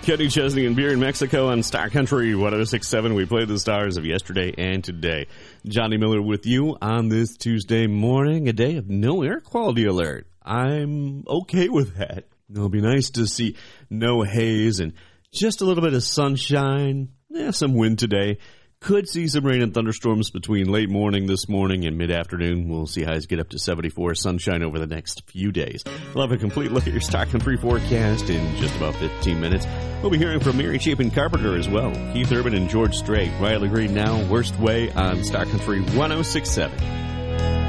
Kenny Chesney and Beer in Mexico on Star Country 106.7. We played the stars of yesterday and today. Johnny Miller with you on this Tuesday morning, a day of no air quality alert. I'm okay with that. It'll be nice to see no haze and just a little bit of sunshine. Some wind today. Could see some rain and thunderstorms between late morning this morning and mid-afternoon. We'll see highs get up to 74, sunshine over the next few days. We'll have a complete look at your Star Country forecast in just about 15 minutes. We'll be hearing from Mary Chapin Carpenter as well. Keith Urban and George Strait. Riley Green now, Worst Way on Star Country 106.7.